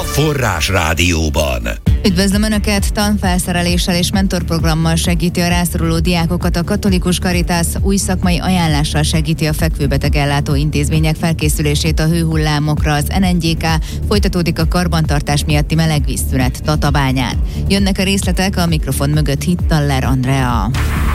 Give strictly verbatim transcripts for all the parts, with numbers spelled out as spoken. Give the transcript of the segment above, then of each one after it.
Forrás Rádióban. Üdvözlöm Önöket! Tanfelszereléssel és mentorprogrammal segíti a rászoruló diákokat a Katholikus Caritas, új szakmai ajánlással segíti a fekvőbetegellátó intézmények felkészülését a hőhullámokra. Az en en gé ká, folytatódik a karbantartás miatti melegvízszünet Tatabányán. Jönnek a részletek, a mikrofon mögött Hittaller Andrea.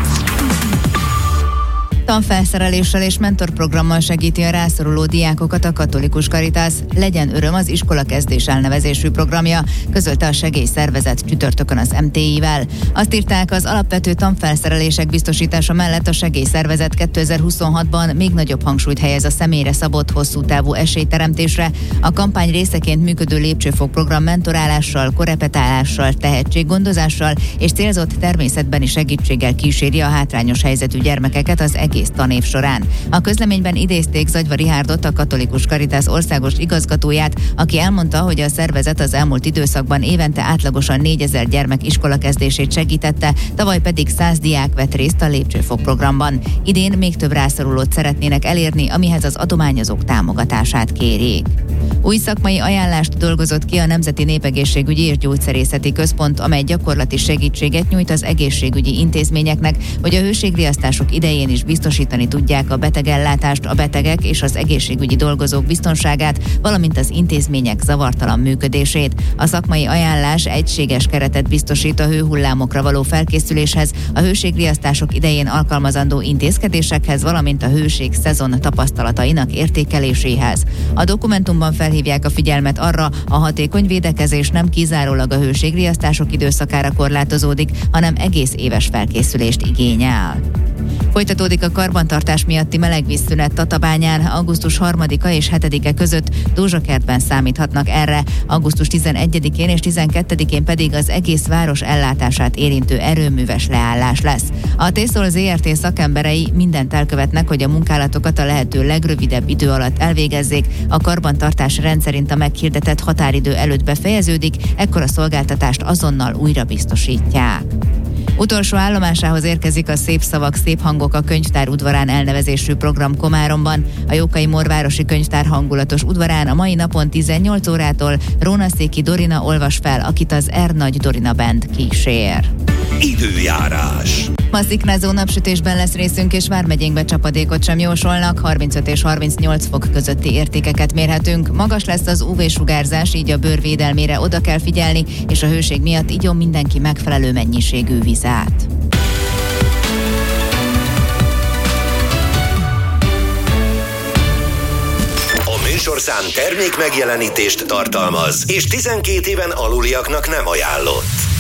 Tanfelszereléssel és mentorprogrammal segíti a rászoruló diákokat a Katholikus Caritas, Legyen öröm az iskolakezdés elnevezésű programja, közölte a segélyszervezet csütörtökön az em té i-vel. Azt írták, az alapvető tanfelszerelések biztosítása mellett a segélyszervezet kétezer-huszonhatban még nagyobb hangsúlyt helyez a személyre szabott hosszú távú esélyteremtésre. A kampány részeként működő lépcsőfok program mentorálással, korepetálással, tehetséggondozással és célzott természetbeni segítséggel kíséri a hátrányos helyzetű gyermekeket az egész tanév során. A közleményben idézték Zagyva Rihárdot, a Katholikus Caritas országos igazgatóját, aki elmondta, hogy a szervezet az elmúlt időszakban évente átlagosan négyezer gyermek iskolakezdését segítette, tavaly pedig száz diák vett részt a lépcsőfok programban. Idén még több rászorulót szeretnének elérni, amihez az adományozók támogatását kérik. Új szakmai ajánlást dolgozott ki a Nemzeti Népegészségügyi és Gyógyszerészeti Központ, amely gyakorlati segítséget nyújt az egészségügyi intézményeknek, hogy a hőségriasztások idején is biztosítani tudják a betegellátást, a betegek és az egészségügyi dolgozók biztonságát, valamint az intézmények zavartalan működését. A szakmai ajánlás egységes keretet biztosít a hőhullámokra való felkészüléshez, a hőségriasztások idején alkalmazandó intézkedésekhez, valamint a hőség szezon tapasztalatainak értékeléséhez. A dokumentumban felhívják a figyelmet arra, a hatékony védekezés nem kizárólag a hőségriasztások időszakára korlátozódik, hanem egész éves felkészülést igényel. Folytatódik a karbantartás miatti melegvízszünet Tatabányán, augusztus harmadika és hetedike között Dózsakertben számíthatnak erre, augusztus tizenegyedikén és tizenkettedikén pedig az egész város ellátását érintő erőműves leállás lesz. A Tészol zé er té szakemberei mindent elkövetnek, hogy a munkálatokat a lehető legrövidebb idő alatt elvégezzék, a karbantartás rendszerint a meghirdetett határidő előtt befejeződik, ekkor a szolgáltatást azonnal újra biztosítják. Utolsó állomásához érkezik a Szép szavak, szép hangok a könyvtár udvarán elnevezésű program Komáromban. A Jókai Morvárosi Könyvtár hangulatos udvarán a mai napon tizennyolc órától Rónaszéki Dorina olvas fel, akit az R. Nagy Dorina Band kísér. Időjárás. Ma sziknázó napsütésben lesz részünk, és vármegyénkbe csapadékot sem jósolnak, harmincöt és harmincnyolc fok közötti értékeket mérhetünk. Magas lesz az ú vé-sugárzás, így a bőr védelmére oda kell figyelni, és a hőség miatt igyon mindenki megfelelő mennyiségű vizet. A műsorszám termék megjelenítést tartalmaz, és tizenkét éven aluliaknak nem ajánlott.